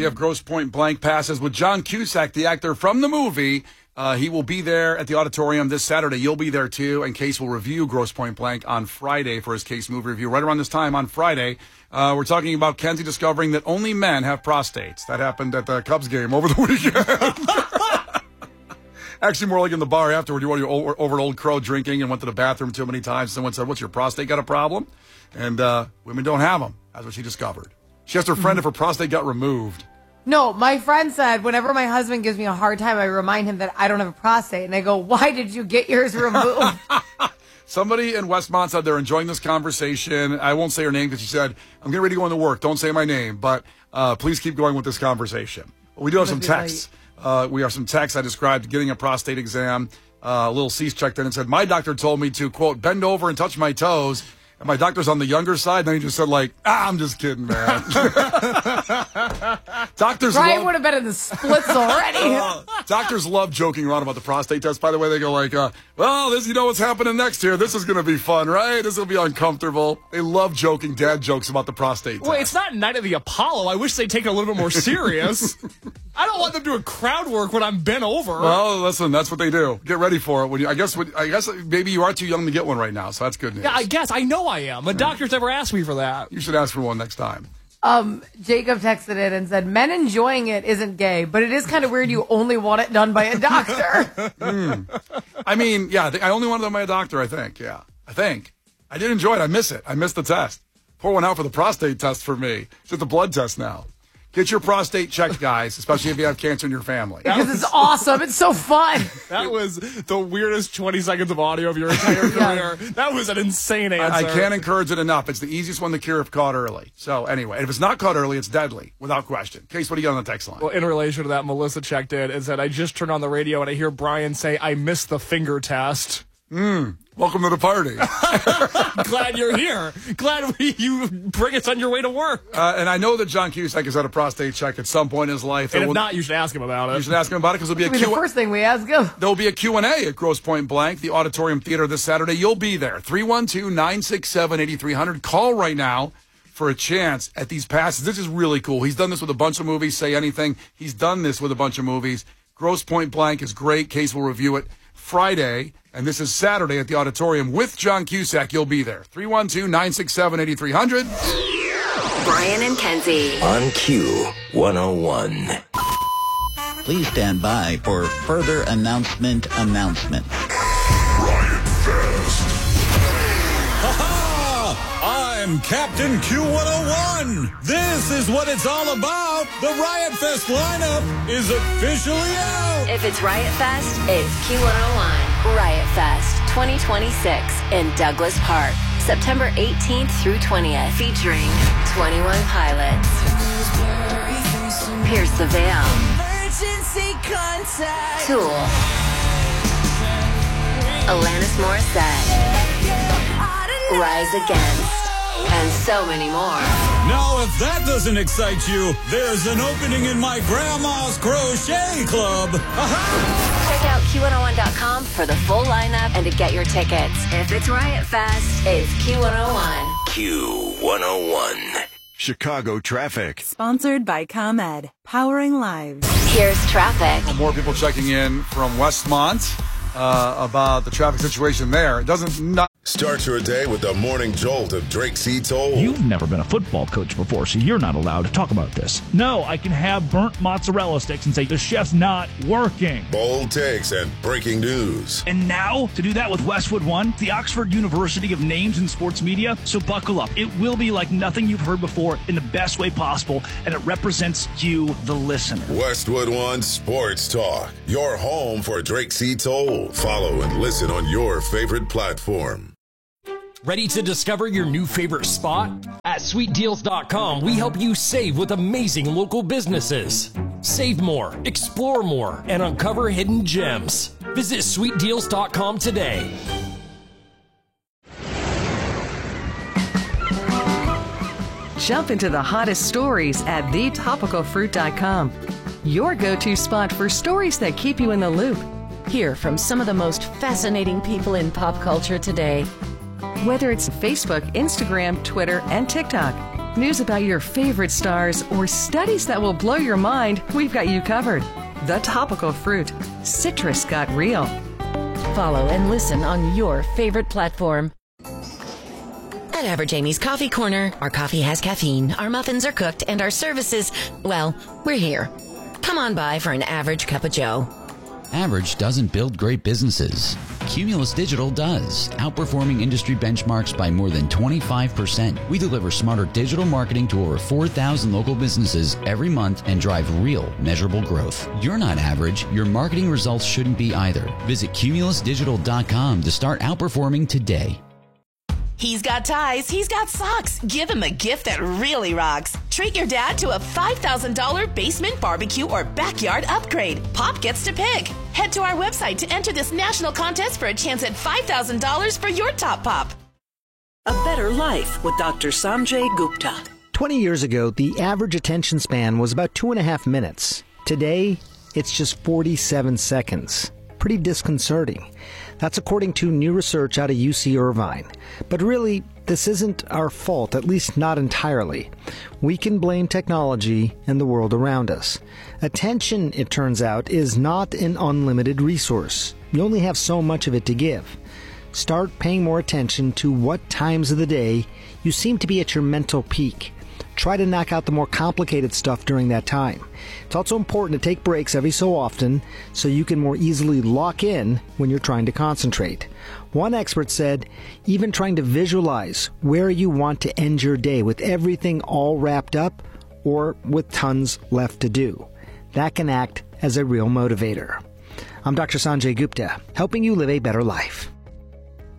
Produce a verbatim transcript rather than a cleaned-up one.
you have Grosse Pointe Blank passes with John Cusack, the actor from the movie. Uh, he will be there at the auditorium this Saturday. You'll be there, too, and Case will review Grosse Pointe Blank on Friday for his Case movie review. Right around this time on Friday, uh, we're talking about Kenzie discovering that only men have prostates. That happened at the Cubs game over the weekend. Actually, more like in the bar afterward. You were over, over an old crow drinking and went to the bathroom too many times. Someone said, what's your prostate got a problem? And uh, women don't have them. That's what she discovered. She asked her friend if her prostate got removed. No, my friend said whenever my husband gives me a hard time, I remind him that I don't have a prostate. And I go, why did you get yours removed? Somebody in Westmont said they're enjoying this conversation. I won't say her name because she said, I'm getting ready to go into work. Don't say my name, but uh, please keep going with this conversation. We do have some texts. Uh, we have some texts. I described getting a prostate exam. Uh, little Cease checked in and said, my doctor told me to, quote, bend over and touch my toes. And my doctor's on the younger side. And then he just said, like, ah, I'm just kidding, man. Doctors Brian love, would have been in the splits already. uh, doctors love joking around about the prostate test. By the way, they go like, uh, well, this, you know what's happening next here. This is going to be fun, right? This will be uncomfortable. They love joking dad jokes about the prostate test. Wait, it's not Night of the Apollo. I wish they'd take it a little bit more serious. I don't want them doing crowd work when I'm bent over. Well, listen, that's what they do. Get ready for it. When you, I guess when, I guess maybe you are too young to get one right now, so that's good news. Yeah, I guess. I know I am. A doctor's never asked me for that. You should ask for one next time. Um, Jacob texted in and said, men enjoying it isn't gay, but it is kind of weird you only want it done by a doctor. mm. I mean, yeah, I only want it done by a doctor, I think. Yeah, I think. I did enjoy it. I miss it. I missed the test. Pour one out for the prostate test for me. It's just a blood test now. Get your prostate checked, guys, especially if you have cancer in your family. Because it's awesome. It's so fun. That was the weirdest twenty seconds of audio of your entire career. Yeah. That was an insane answer. I, I can't encourage it enough. It's the easiest one to cure if caught early. So anyway, if it's not caught early, it's deadly, without question. Case, what do you got on the text line? Well, in relation to that, Melissa checked in and said, I just turned on the radio and I hear Brian say, I missed the finger test. Mm. Welcome to the party. Glad you're here. Glad we, you bring us on your way to work. Uh, and I know that John Cusack has had a prostate check at some point in his life. And if will, not, you should ask him about it. You should ask him about it because there'll be a Q- the first thing we ask him. There'll be a Q and A at Grosse Pointe Blank, the Auditorium Theater this Saturday. You'll be there. three one two, nine six seven, eight three zero zero. Call right now for a chance at these passes. This is really cool. He's done this with a bunch of movies. Say Anything. He's done this with a bunch of movies. Grosse Pointe Blank is great. Case will review it Friday. And this is Saturday at the auditorium with John Cusack. You'll be there. three one two, nine six seven, eight three zero zero. Brian and Kenzie. On Q one oh one. Please stand by for further announcement announcement. Riot Fest. Ha-ha! I'm Captain Q one oh one. This is what it's all about. The Riot Fest lineup is officially out. If it's Riot Fest, it's Q one oh one. Riot Fest twenty twenty-six in Douglas Park, September eighteenth through twentieth, featuring twenty-one Pilots, Pierce the Veil, Emergency Contact, Tool, Alanis Morissette, Rise Against, and so many more. Now, if that doesn't excite you, there's an opening in my grandma's crochet club. Check out Q one oh one dot com for the full lineup and to get your tickets. If it's Riot Fest, it's Q one oh one. Q one oh one. Chicago traffic. Sponsored by ComEd, powering lives. Here's traffic. More people checking in from Westmont uh, about the traffic situation there. It doesn't not. Start your day with the morning jolt of Drake C. Toll. You've never been a football coach before, so you're not allowed to talk about this. No, I can have burnt mozzarella sticks and say the chef's not working. Bold takes and breaking news. And now, to do that with Westwood One, the Oxford University of Names in Sports Media. So buckle up. It will be like nothing you've heard before in the best way possible, and it represents you, the listener. Westwood One Sports Talk. Your home for Drake C. Toll. Follow and listen on your favorite platform. Ready to discover your new favorite spot? At sweet deals dot com, we help you save with amazing local businesses. Save more, explore more, and uncover hidden gems. Visit sweet deals dot com today. Jump into the hottest stories at the topical fruit dot com. Your go-to spot for stories that keep you in the loop. Hear from some of the most fascinating people in pop culture today. Whether it's Facebook, Instagram, Twitter, and TikTok, News about your favorite stars or studies that will blow your mind, we've got you covered. The Topical Fruit. Citrus got real. Follow and listen on your favorite platform. At Average Amy's Coffee Corner, our coffee has caffeine, our muffins are cooked, and our services, well, we're here. Come on by for an average cup of joe. Average doesn't build great businesses. Cumulus Digital does, outperforming industry benchmarks by more than twenty-five percent. We deliver smarter digital marketing to over four thousand local businesses every month and drive real, measurable growth. You're not average. Your marketing results shouldn't be either. Visit cumulus digital dot com to start outperforming today. He's got ties, he's got socks. Give him a gift that really rocks. Treat your dad to a five thousand dollars basement barbecue or backyard upgrade. Pop gets to pick. Head to our website to enter this national contest for a chance at five thousand dollars for your top pop. A Better Life with Doctor Sanjay Gupta. twenty years ago, the average attention span was about two and a half minutes. Today, it's just forty-seven seconds. Pretty disconcerting. That's according to new research out of U C Irvine. But really, this isn't our fault, at least not entirely. We can blame technology and the world around us. Attention, it turns out, is not an unlimited resource. You only have so much of it to give. Start paying more attention to what times of the day you seem to be at your mental peak. Try to knock out the more complicated stuff during that time. It's also important to take breaks every so often so you can more easily lock in when you're trying to concentrate. One expert said, even trying to visualize where you want to end your day with everything all wrapped up or with tons left to do. That can act as a real motivator. I'm Doctor Sanjay Gupta, helping you live a better life.